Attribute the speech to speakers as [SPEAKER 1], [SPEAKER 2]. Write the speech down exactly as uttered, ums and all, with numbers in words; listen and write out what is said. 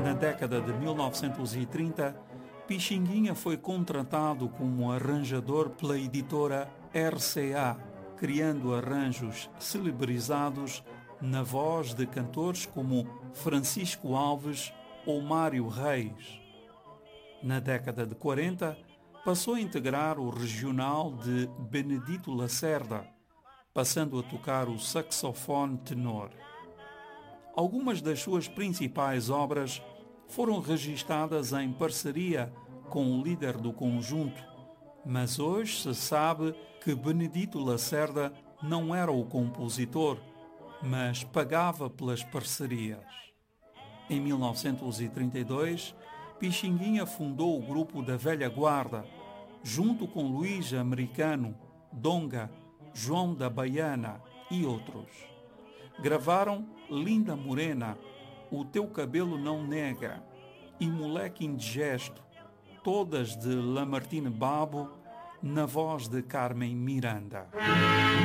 [SPEAKER 1] Na década de mil novecentos e trinta, Pixinguinha foi contratado como arranjador pela editora R C A, criando arranjos celebrizados na voz de cantores como Francisco Alves ou Mário Reis. Na década de quarenta, passou a integrar o regional de Benedito Lacerda, passando a tocar o saxofone tenor. Algumas das suas principais obras foram registadas em parceria com o líder do conjunto, mas hoje se sabe que Benedito Lacerda não era o compositor, mas pagava pelas parcerias. Em mil novecentos e trinta e dois, Pixinguinha fundou o grupo da Velha Guarda, junto com Luís Americano, Donga, João da Baiana e outros. Gravaram Linda Morena, O Teu Cabelo Não Nega e Moleque Indigesto, todas de Lamartine Babo, na voz de Carmen Miranda.